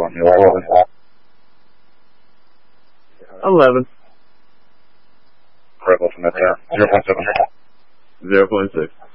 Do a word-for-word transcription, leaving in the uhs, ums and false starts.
Eleven. Rebel from that there. Zero point seven. Zero point six.